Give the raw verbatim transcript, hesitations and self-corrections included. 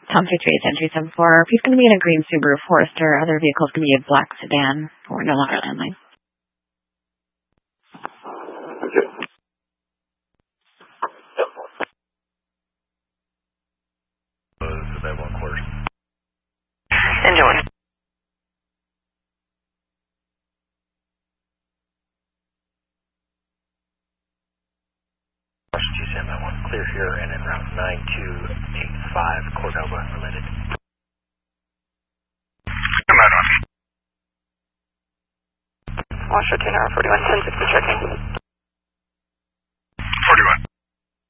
Tom fifty-eight Century seven four. He's going to be in a green Subaru Forester. Other vehicles going to be a black sedan or no longer landline. Okay. That one quarter. Engine one. G S A M that one. Clear here and en route nine two eight five Cordova related. Come on. Washer two forty-one ten sixty checking.